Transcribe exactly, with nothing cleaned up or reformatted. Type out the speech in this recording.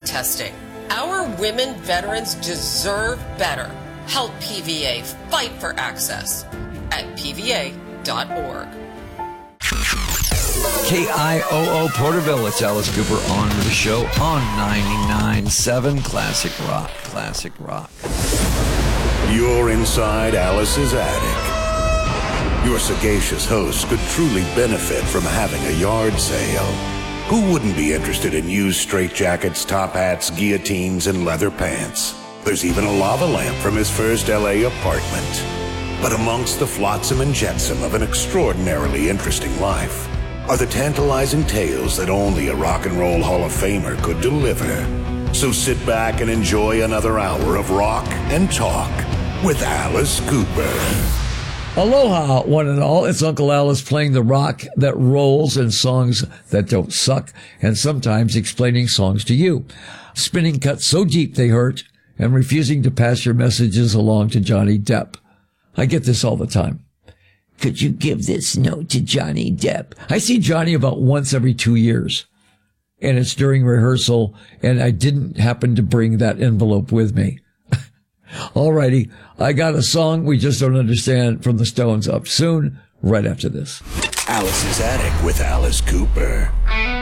testing. Our women veterans deserve better. Help P V A fight for access at P V A dot org. K I O O Porterville, it's Alice Cooper on the show on ninety-nine point seven Classic Rock. Classic Rock. You're inside Alice's attic. Your sagacious host could truly benefit from having a yard sale. Who wouldn't be interested in used straitjackets, top hats, guillotines, and leather pants? There's even a lava lamp from his first L A apartment. But amongst the flotsam and jetsam of an extraordinarily interesting life are the tantalizing tales that only a rock and roll Hall of Famer could deliver. So sit back and enjoy another hour of rock and talk with Alice Cooper. Aloha, one and all. It's Uncle Alice playing the rock that rolls and songs that don't suck, and sometimes explaining songs to you. Spinning cuts so deep they hurt, and refusing to pass your messages along to Johnny Depp. I get this all the time. Could you give this note to Johnny Depp? I see Johnny about once every two years. And it's during rehearsal, and I didn't happen to bring that envelope with me. Alrighty, I got a song we just don't understand from the Stones up soon, right after this. Alice's Attic with Alice Cooper.